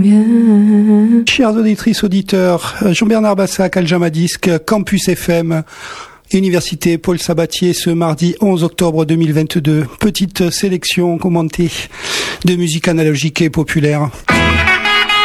Chers auditrices, auditeurs, Jean-Bernard Bassac, Aljama Disque, Campus FM, Université Paul Sabatier, ce mardi 11 octobre 2022. Petite sélection commentée de musique analogique et populaire.